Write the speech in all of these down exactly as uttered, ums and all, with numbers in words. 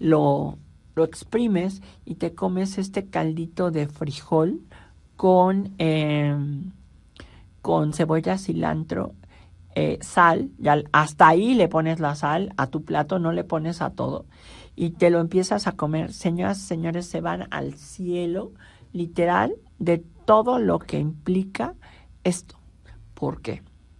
lo, lo exprimes y te comes este caldito de frijol con, eh, con cebolla, cilantro, eh, sal, ya hasta ahí le pones la sal a tu plato, no le pones a todo, y te lo empiezas a comer. Señoras y señores, se van al cielo, literal, de todo lo que implica esto. ¿Por qué?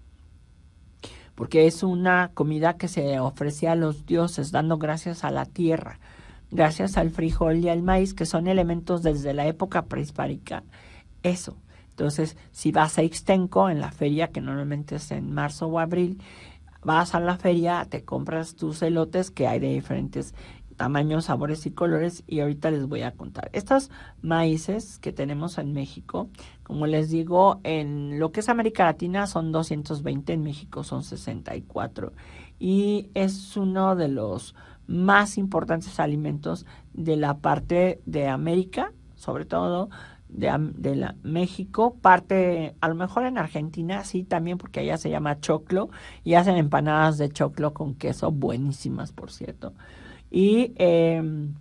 Porque es una comida que se ofrecía a los dioses, dando gracias a la tierra, gracias al frijol y al maíz, que son elementos desde la época prehispánica. Eso. Entonces, si vas a Ixtenco, en la feria, que normalmente es en marzo o abril, vas a la feria, te compras tus elotes, que hay de diferentes tamaños, sabores y colores, y ahorita les voy a contar. Estos maíces que tenemos en México, como les digo, en lo que es América Latina son doscientos veinte, en México son sesenta y cuatro, y es uno de los más importantes alimentos de la parte de América, sobre todo de, de la México, parte, a lo mejor en Argentina, sí, también, porque allá se llama choclo, y hacen empanadas de choclo con queso, buenísimas, por cierto. Y eh,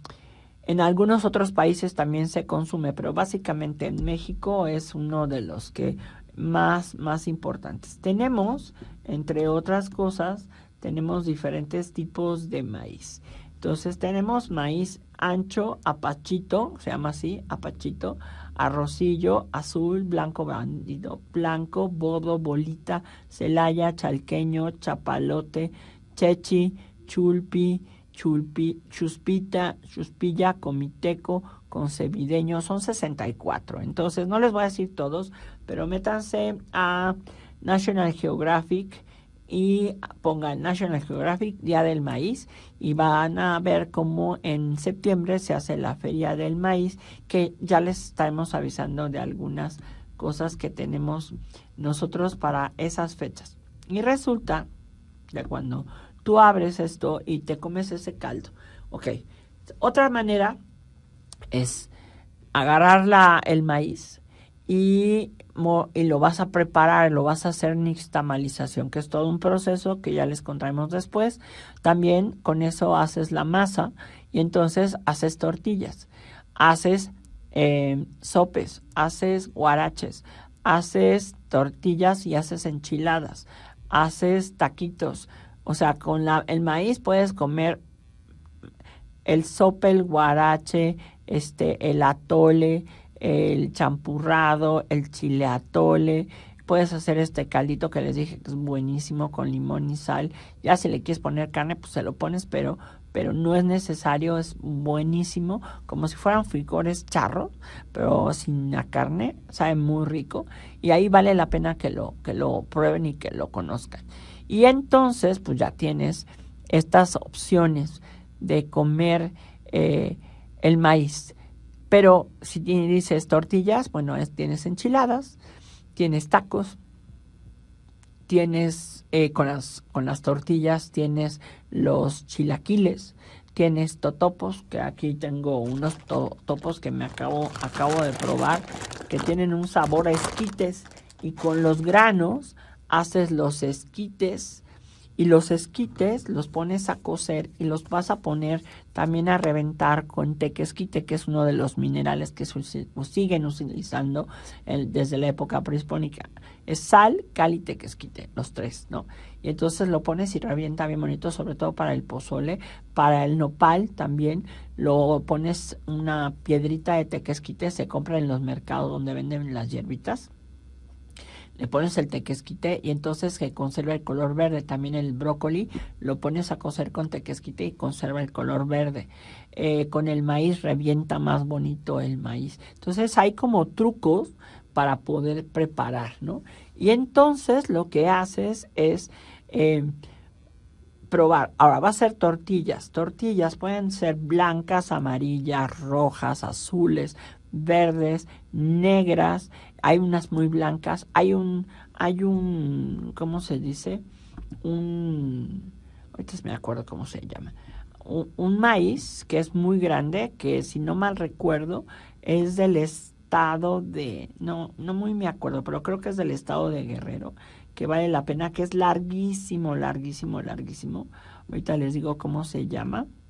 en algunos otros países también se consume, pero básicamente en México es uno de los que más, más importantes. Tenemos, entre otras cosas, tenemos diferentes tipos de maíz. Entonces tenemos maíz ancho, apachito, se llama así, apachito, arrocillo, azul, blanco, bandido, blanco, bodo, bolita, celaya, chalqueño, chapalote, chechi, chulpi, chulpi, chuspita, chuspilla, comiteco, concebideño, son sesenta y cuatro. Entonces no les voy a decir todos, pero métanse a National Geographic y pongan National Geographic Día del Maíz, y van a ver cómo en septiembre se hace la Feria del Maíz, que ya les estaremos avisando de algunas cosas que tenemos nosotros para esas fechas. Y resulta que cuando tú abres esto y te comes ese caldo, ok, otra manera es agarrar la, el maíz y, y lo vas a preparar, lo vas a hacer nixtamalización, que es todo un proceso que ya les contaremos después. También con eso haces la masa y entonces haces tortillas, haces eh, sopes, haces guaraches, haces tortillas y haces enchiladas, haces taquitos. O sea, con la, el maíz puedes comer el sope, el guarache, este, el atole, el champurrado, el chile atole. Puedes hacer este caldito que les dije que es buenísimo con limón y sal. Ya si le quieres poner carne, pues se lo pones, pero, pero no es necesario, es buenísimo. Como si fueran frijoles charros, pero sin la carne, sabe muy rico. Y ahí vale la pena que lo, que lo prueben y que lo conozcan. Y entonces, pues ya tienes estas opciones de comer eh, el maíz. Pero si dices tortillas, bueno, es, tienes enchiladas, tienes tacos, tienes eh, con las con las tortillas, tienes los chilaquiles, tienes totopos, que aquí tengo unos to topos que me acabo, acabo de probar, que tienen un sabor a esquites, y con los granos haces los esquites, y los esquites los pones a cocer y los vas a poner también a reventar con tequesquite, que es uno de los minerales que se siguen utilizando el, desde la época prehispánica. Es sal, cal y tequesquite, los tres, ¿no? Y entonces lo pones y revienta bien bonito, sobre todo para el pozole, para el nopal también. Lo pones una piedrita de tequesquite, se compra en los mercados donde venden las hierbitas. Le pones el tequesquite y entonces que conserva el color verde. También el brócoli lo pones a cocer con tequesquite y conserva el color verde. Eh, con el maíz revienta más bonito el maíz. Entonces hay como trucos para poder preparar, ¿no? Y entonces lo que haces es eh, probar. Ahora va a ser tortillas. Tortillas pueden ser blancas, amarillas, rojas, azules, verdes, negras. Hay unas muy blancas, hay un, hay un, ¿cómo se dice? Un, ahorita me acuerdo cómo se llama. Un, un maíz que es muy grande, que si no mal recuerdo, es del estado de, no, no muy me acuerdo, pero creo que es del estado de Guerrero, que vale la pena, que es larguísimo, larguísimo, larguísimo. Ahorita les digo cómo se llama.